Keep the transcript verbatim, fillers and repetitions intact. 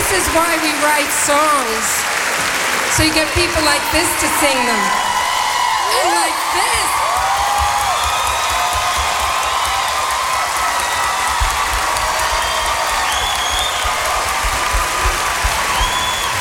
This is why we write songs. So you get people like this to sing them. And like this.